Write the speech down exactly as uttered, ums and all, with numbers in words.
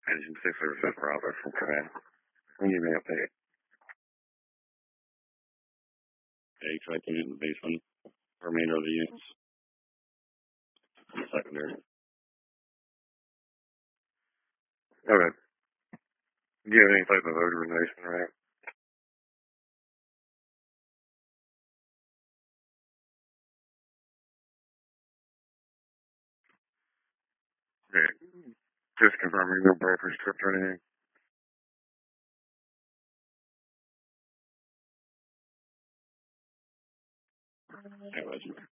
Engine six services browser from command. Can you give me an update? Okay, track unit in the basement. Remainder of the units. Secondary. Okay. Do you have any type of organization, right? Okay. Just confirming no broker script or anything. Okay,